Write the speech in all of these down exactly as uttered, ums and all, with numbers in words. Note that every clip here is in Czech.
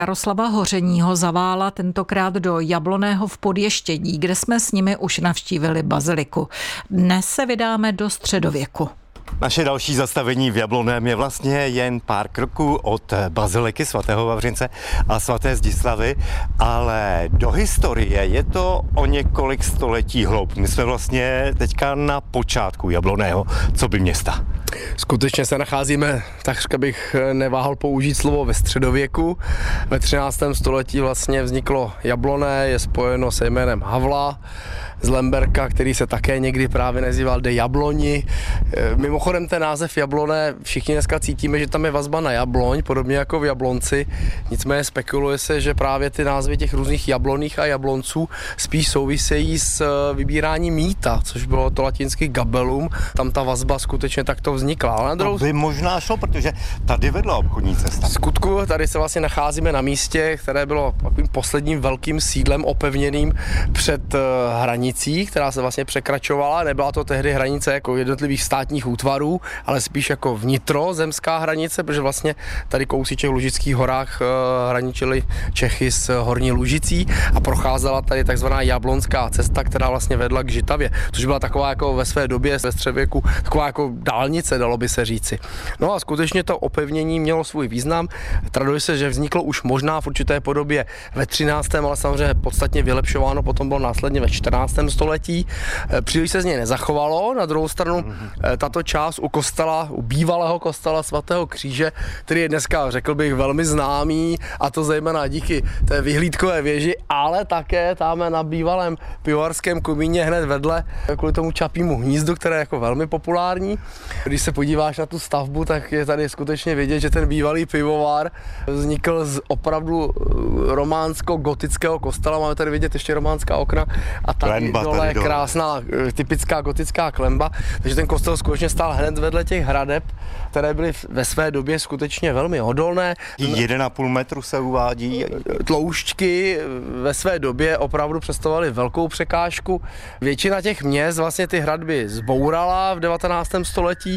Jaroslava Hořeního zavála tentokrát do Jablonného v Podještědí, kde jsme s nimi už navštívili baziliku. Dnes se vydáme do středověku. Naše další zastavení v Jablonném je vlastně jen pár kroků od baziliky svatého Vavřince a svaté Zdislavy, ale do historie je to o několik století hloub. My jsme vlastně teďka na počátku Jablonného coby města. Skutečně se nacházíme, takřka bych neváhal použít slovo, ve středověku. Ve třináctém století vlastně vzniklo Jablonné, je spojeno se jménem Havla z Lemberka, který se také někdy právě nazýval de Jabloni. Mimochodem ten název Jablonné, všichni dneska cítíme, že tam je vazba na jabloň, podobně jako v Jablonci. Nicméně spekuluje se, že právě ty názvy těch různých jabloných a jablonců spíš souvisejí s vybíráním mýta, což bylo to latinský gabellum. Tam ta vazba skutečně takto vznikla. Ale na druhou... To by možná šlo, protože tady vedla obchodní cesta. V skutku tady se vlastně nacházíme na místě, které bylo takovým posledním velkým sídlem opevněným před hranicí, která se vlastně překračovala. Nebyla to tehdy hranice jako jednotlivých státních útvarů, ale spíš jako vnitrozemská hranice, protože vlastně tady kousíček v Lužických horách hraničili Čechy s Horní Lužicí a procházela tady takzvaná Jablonská cesta, která vlastně vedla k Žitavě, což byla taková jako ve své době ve středověku taková jako dálnice, dalo by se říci. No a skutečně to opevnění mělo svůj význam. Traduje se, že vzniklo už možná v určité podobě ve třináctém ale samozřejmě podstatně vylepšováno, potom bylo následně ve čtrnáctém století. Příliš se z něj nezachovalo. Na druhou stranu tato část u kostela, u bývalého kostela svatého Kříže, který je dneska, řekl bych, velmi známý, a to zejména díky té vyhlídkové věži, ale také tam na bývalém pivovarském komíně hned vedle, kvůli tomu Čapímu hnízdu, které je jako velmi populární. Když se podíváš na tu stavbu, tak je tady skutečně vidět, že ten bývalý pivovar vznikl z opravdu románsko-gotického kostela. Máme tady vidět ještě románská okna a tady klemba, dole je tady krásná typická gotická klemba. Takže ten kostel skutečně stál hned vedle těch hradeb, které byly ve své době skutečně velmi odolné. jeden a půl metru se uvádí. Tloušťky ve své době opravdu představovaly velkou překážku. Většina těch měst vlastně ty hradby zbourala v devatenáctém století.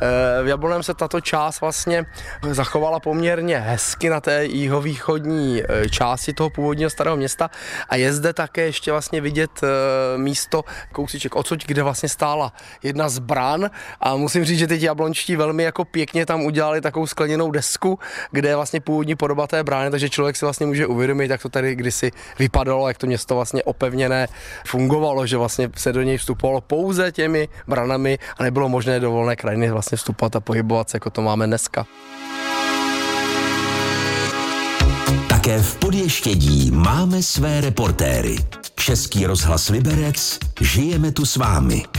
V Jablonném se tato část vlastně zachovala poměrně hezky na té jihovýchodní části toho původního starého města a je zde také ještě vlastně vidět místo kousíček odsud, kde vlastně stála jedna z bran a musím říct, že teď jablončtí velmi jako pěkně tam udělali takovou skleněnou desku, kde je vlastně původní podoba té brány, takže člověk si vlastně může uvědomit, jak to tady kdysi vypadalo, jak to město vlastně opevněné fungovalo, že vlastně se do něj vstupovalo pouze těmi branami a nebylo možné do volné krajiny vlastně vstupovat a pohybovat se, jako to máme dneska. Také v Podještědí máme své reportéry. Český rozhlas Liberec, žijeme tu s vámi.